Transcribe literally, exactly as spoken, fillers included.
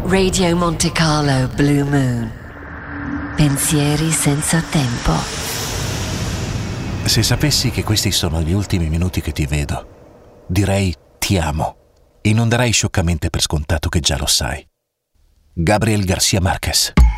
Radio Monte Carlo Blue Moon. Pensieri senza tempo. Se sapessi che questi sono gli ultimi minuti che ti vedo, direi ti amo e non darei scioccamente per scontato che già lo sai. Gabriel García Márquez.